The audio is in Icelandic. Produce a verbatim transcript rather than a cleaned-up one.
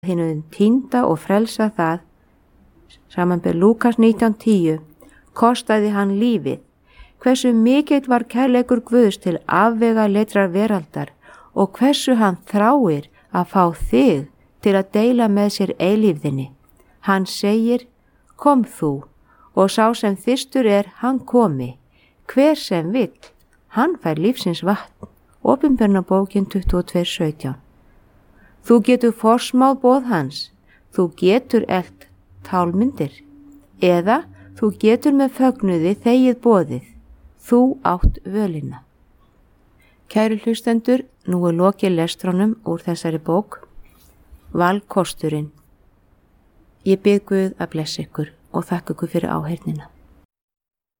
hinu týnda og frelsa það, samanber Lúkas nítján tíu, kostaði hann lífið. Hversu mikill var kærleikur Guðs til afvega leitrar veraldar og hversu hann þráir að fá þig til að deila með sér eilífðinni. Hann segir, kom þú, og sá sem þyrstur er, hann komi. Hver sem vill, hann fær lífsins vatn. Opinberunarbókin tuttugu og tvö sautján. Þú getur forsmáð boð hans, þú getur elt tálmyndir, eða þú getur með fögnuði þegið boðið, þú átt völina. Kæru hlustendur, nú er lokið lestrónum úr þessari bók, Valkosturinn. Ég bið Guð að blessa ykkur og þakka ykkur fyrir áheyrnina.